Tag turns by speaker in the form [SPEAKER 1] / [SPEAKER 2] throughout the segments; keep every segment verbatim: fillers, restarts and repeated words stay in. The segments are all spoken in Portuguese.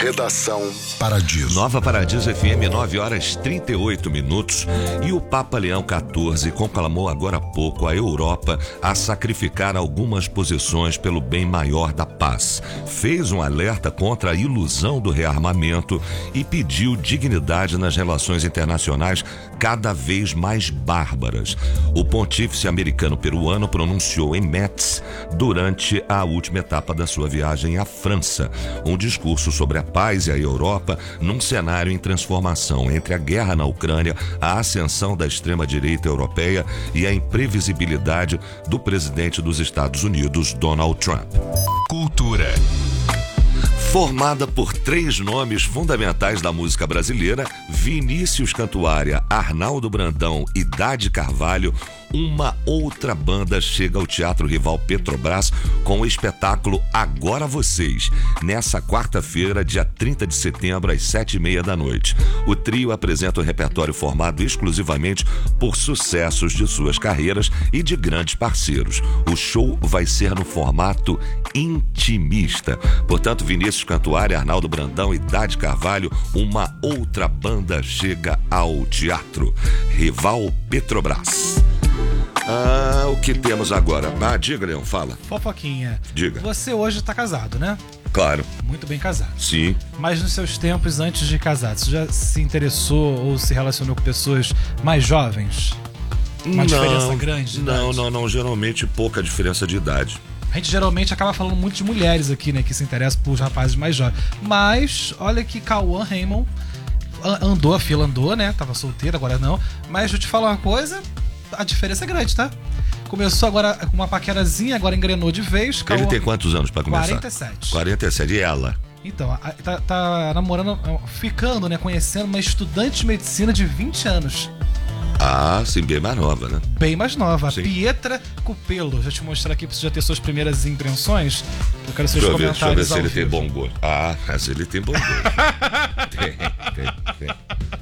[SPEAKER 1] Redação Paradiso.
[SPEAKER 2] Nova Paradiso F M, nove horas trinta e oito minutos. E o Papa Leão quatorze conclamou agora há pouco a Europa a sacrificar algumas posições pelo bem maior da paz. Fez um alerta contra a ilusão do rearmamento e pediu dignidade nas relações internacionais cada vez mais bárbaras. O pontífice americano-peruano pronunciou em Metz durante a última etapa da sua viagem à França um discurso sobre a paz e a Europa num cenário em transformação entre a guerra na Ucrânia, a ascensão da extrema-direita europeia e a imprevisibilidade do presidente dos Estados Unidos, Donald Trump.
[SPEAKER 1] Cultura.
[SPEAKER 2] Formada por três nomes fundamentais da música brasileira, Vinícius Cantuária, Arnaldo Brandão e Dade Carvalho, uma outra banda chega ao Teatro Rival Petrobras com o espetáculo Agora Vocês, nessa quarta-feira, dia trinta de setembro, às sete e meia da noite. O trio apresenta um repertório formado exclusivamente por sucessos de suas carreiras e de grandes parceiros. O show vai ser no formato intimista. Portanto, Vinícius Cantuária, Arnaldo Brandão e Dade Carvalho, uma outra banda chega ao Teatro Rival Petrobras. Ah, o que temos agora? Ah, diga, Leão, fala.
[SPEAKER 3] Fofoquinha.
[SPEAKER 2] Diga.
[SPEAKER 3] Você hoje tá casado, né?
[SPEAKER 2] Claro.
[SPEAKER 3] Muito bem casado.
[SPEAKER 2] Sim.
[SPEAKER 3] Mas nos seus tempos antes de casar, você já se interessou ou se relacionou com pessoas mais jovens? Uma
[SPEAKER 2] não,
[SPEAKER 3] diferença grande de
[SPEAKER 2] Não,
[SPEAKER 3] idade?
[SPEAKER 2] não, não. Geralmente pouca diferença de idade.
[SPEAKER 3] A gente geralmente acaba falando muito de mulheres aqui, né? Que se interessam por rapazes mais jovens. Mas, olha que Cauã Raymond andou, a fila andou, né? Tava solteiro, agora não. Mas deixa eu te falar uma coisa... A diferença é grande, tá? Começou agora com uma paquerazinha, agora engrenou de vez.
[SPEAKER 2] Cauã... Ele tem quantos anos pra começar?
[SPEAKER 3] quarenta e sete.
[SPEAKER 2] quarenta e sete. E ela?
[SPEAKER 3] Então, a, tá, tá namorando, ficando, né? Conhecendo uma estudante de medicina de vinte anos.
[SPEAKER 2] Ah, sim, bem mais nova, né?
[SPEAKER 3] Bem mais nova.
[SPEAKER 2] Sim.
[SPEAKER 3] Pietra Cupelo. Já te mostrar aqui pra você já ter suas primeiras impressões. Eu quero seus
[SPEAKER 2] Deixa eu ver, deixa eu ver
[SPEAKER 3] comentários
[SPEAKER 2] se
[SPEAKER 3] ao
[SPEAKER 2] ele tem
[SPEAKER 3] vivo.
[SPEAKER 2] bom gosto. Ah, mas ele tem bom gosto. tem, tem, tem.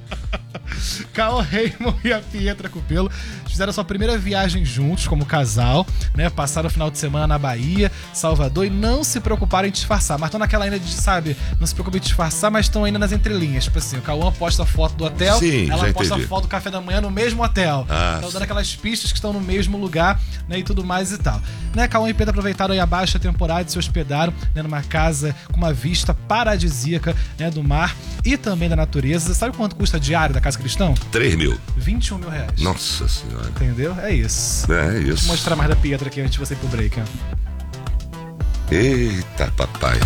[SPEAKER 3] Cauã Raymond e a Pietra Cupelo fizeram sua primeira viagem juntos como casal, né? Passaram o final de semana na Bahia, Salvador, e não se preocuparam em disfarçar. Mas estão naquela ainda de, sabe, não se preocupem em disfarçar, mas estão ainda nas entrelinhas. Tipo assim, o Cauã posta foto do hotel,
[SPEAKER 2] Sim,
[SPEAKER 3] ela
[SPEAKER 2] já
[SPEAKER 3] posta
[SPEAKER 2] entendi.
[SPEAKER 3] foto do café da manhã no mesmo hotel.
[SPEAKER 2] Ah,
[SPEAKER 3] Estão
[SPEAKER 2] sim.
[SPEAKER 3] dando aquelas pistas que estão no mesmo lugar, né? E tudo mais e tal. Né? Cauã e Pietra aproveitaram aí a baixa temporada e se hospedaram, né, numa casa com uma vista paradisíaca, né, do mar e também da natureza. Sabe quanto custa a diária da casa que eles estão?
[SPEAKER 2] três mil.
[SPEAKER 3] vinte e um mil reais.
[SPEAKER 2] Nossa senhora.
[SPEAKER 3] Entendeu? É isso.
[SPEAKER 2] É isso.
[SPEAKER 3] Vou mostrar mais da Pietra aqui antes de você ir pro break, ó.
[SPEAKER 2] Eita, papai.